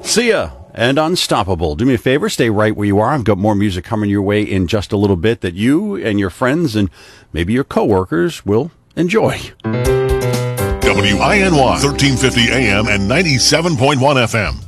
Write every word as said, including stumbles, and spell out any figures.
Sia and Unstoppable. Do me a favor, stay right where you are. I've got more music coming your way in just a little bit that you and your friends and maybe your coworkers will enjoy. W I N Y, thirteen fifty A M and ninety-seven point one F M.